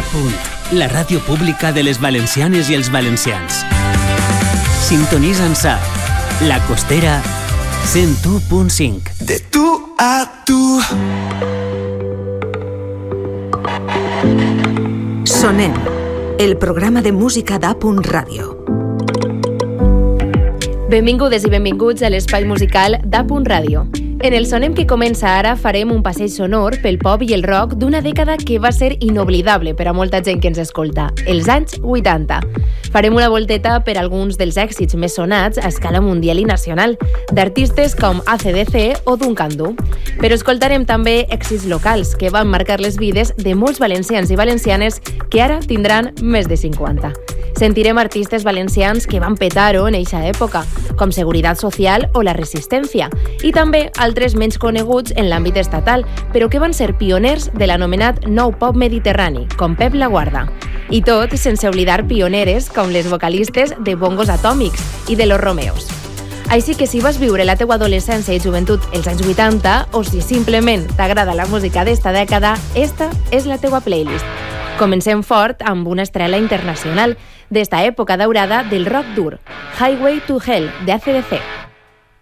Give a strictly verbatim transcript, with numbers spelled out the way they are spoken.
Punt, la ràdio pública de les valencianes i els valencians. Sintonitza'ns a La Costera cent u punt cinc. De tu a tu. Sonem, el programa de música d'A Punt Ràdio. Benvingudes i benvinguts a l'espai musical d'A Punt Ràdio. En el Sonem que comença ara farem un passeig sonor pel pop i el rock d'una dècada que va ser inoblidable per a molta gent que ens escolta, els anys vuitanta. Farem una volteta per alguns dels èxits més sonats a escala mundial i nacional, d'artistes com A C D C o Duncan Du. Però escoltarem també èxits locals que van marcar les vides de molts valencians i valencianes que ara tindran més de cinquanta. Sentirem artistes valencians que van petar-ho en eixa època, com Seguridad Social o La Resistència, i també altres menys coneguts en l'àmbit estatal, però que van ser pioners de l'anomenat nou pop mediterrani, com Pep Laguarda. I tot sense oblidar pioneres com les vocalistes de Bongos Atòmics i de Los Romeos. Així que si vas viure la teua adolescència i joventut els anys vuitanta, o si simplement t'agrada la música d'esta dècada, esta és la teua playlist. Comencem fort amb una estrela internacional d'esta època daurada del rock dur, Highway to Hell, de A C D C.